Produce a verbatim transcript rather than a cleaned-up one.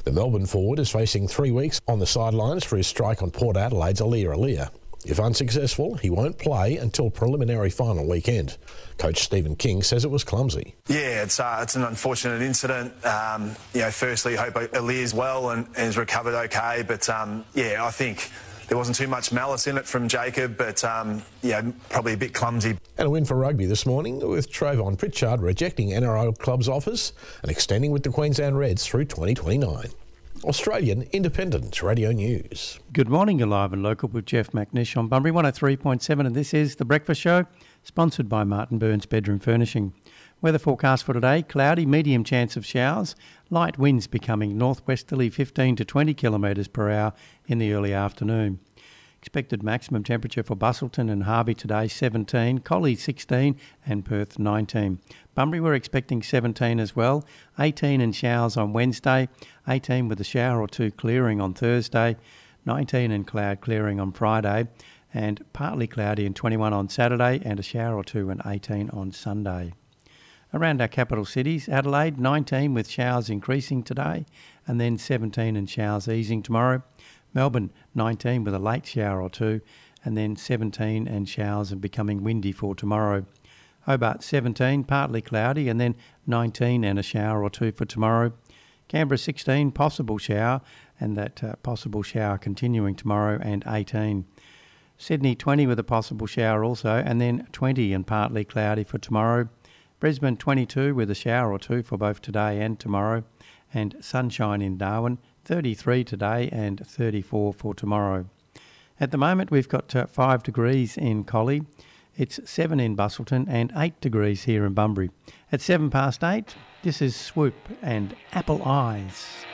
The Melbourne forward is facing three weeks on the sidelines for his strike on Port Adelaide's Aliir Aliir. If unsuccessful, he won't play until preliminary final weekend. Coach Stephen King says it was clumsy. Yeah, it's uh, it's an unfortunate incident. Um, you know, firstly, hope Aliir's well and, and has recovered okay. But um, yeah, I think there wasn't too much malice in it from Jacob, but um, yeah, probably a bit clumsy. And a win for rugby this morning with Trayvon Pritchard rejecting N R L club's offers and extending with the Queensland Reds through twenty twenty-nine. Australian Independent Radio News. Good morning, you're live and local with Jeff McNish on Bunbury one oh three point seven, and this is The Breakfast Show, sponsored by Martin Burns Bedroom Furnishing. Weather forecast for today: cloudy, medium chance of showers, light winds becoming northwesterly fifteen to twenty kilometres per hour in the early afternoon. Expected maximum temperature for Busselton and Harvey today seventeen, Collie sixteen and Perth nineteen. Bunbury we're expecting seventeen as well, eighteen and showers on Wednesday, eighteen with a shower or two clearing on Thursday, nineteen and cloud clearing on Friday, and partly cloudy and twenty-one on Saturday, and a shower or two and eighteen on Sunday. Around our capital cities, Adelaide nineteen with showers increasing today, and then seventeen and showers easing tomorrow. Melbourne nineteen with a late shower or two, and then seventeen and showers and becoming windy for tomorrow. Hobart seventeen, partly cloudy, and then nineteen and a shower or two for tomorrow. Canberra sixteen, possible shower, and that uh, possible shower continuing tomorrow, and eighteen. Sydney twenty with a possible shower also, and then twenty and partly cloudy for tomorrow. Brisbane twenty-two with a shower or two for both today and tomorrow, and sunshine in Darwin, thirty-three today and thirty-four for tomorrow. At the moment we've got uh, five degrees in Collie, it's seven in Busselton and eight degrees here in Bunbury. At seven past eight, this is Swoop and Apple Eyes.